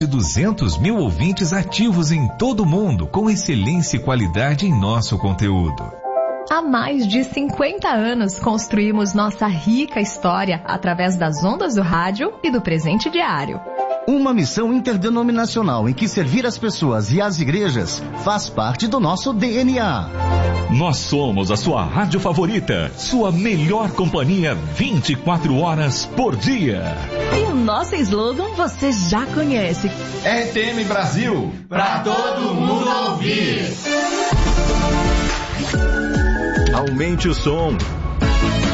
200 mil ouvintes ativos em todo o mundo, com excelência e qualidade em nosso conteúdo. Há mais de 50 anos construímos nossa rica história através das ondas do rádio e do presente diário. Uma missão interdenominacional em que servir as pessoas e as igrejas faz parte do nosso DNA. Nós somos a sua rádio favorita, sua melhor companhia 24 horas por dia. E o nosso slogan você já conhece. RTM Brasil, pra todo mundo ouvir. Aumente o som.